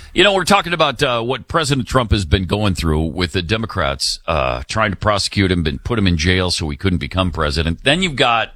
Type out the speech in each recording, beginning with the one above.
We're talking about what President Trump has been going through with the Democrats trying to prosecute him and put him in jail so he couldn't become president. Then you've got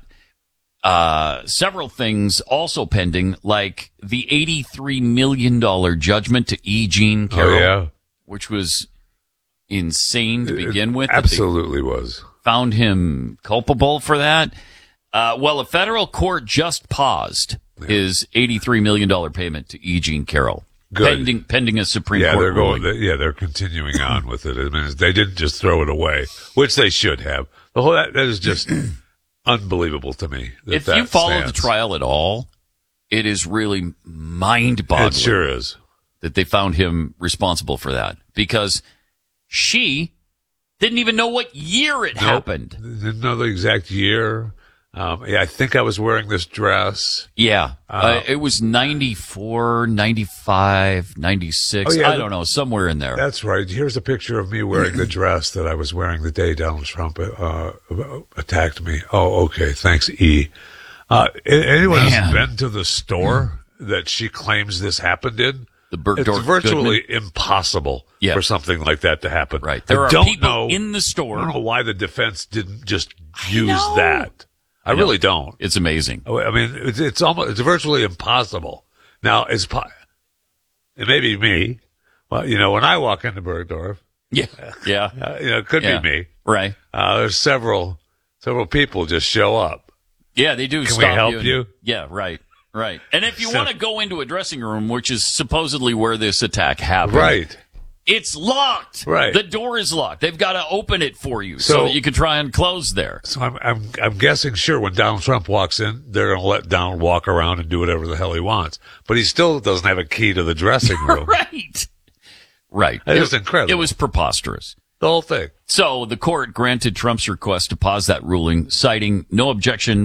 several things also pending, like the $83 million judgment to E. Jean Carroll, which was insane to begin with. Absolutely was. Found him culpable for that. Well, a federal court just paused his $83 million payment to E. Jean Carroll. Good. Pending a Supreme Court ruling. They're continuing on with it. I mean, they didn't just throw it away, which they should have. That is just unbelievable to me. If you follow the trial at all, it is really mind-boggling. It sure is. That they found him responsible for that, because she didn't even know what year it happened. Didn't know the exact year. I think I was wearing this dress. Yeah. It was 94, 95, 96. I don't know, somewhere in there. That's right. Here's a picture of me wearing the dress that I was wearing the day Donald Trump attacked me. Oh, okay. Thanks, E. Anyone who's been to the store that she claims this happened in? It's virtually impossible for something like that to happen. Right. There are people in the store. I don't know why the defense didn't just use that. I really don't. It's amazing. I mean, it's virtually impossible. Now, it may be me. Well, when I walk into Bergdorf. It could be me. Right. There's several people just show up. Yeah, they do. Can we help you? Yeah, right. Right. And if you want to go into a dressing room, which is supposedly where this attack happened. Right. It's locked. Right. The door is locked. They've got to open it for you so that you can try and close there. So I'm guessing, sure, when Donald Trump walks in, they're going to let Donald walk around and do whatever the hell he wants. But he still doesn't have a key to the dressing room. Right. Right. It was incredible. It was preposterous. The whole thing. So the court granted Trump's request to pause that ruling, citing no objection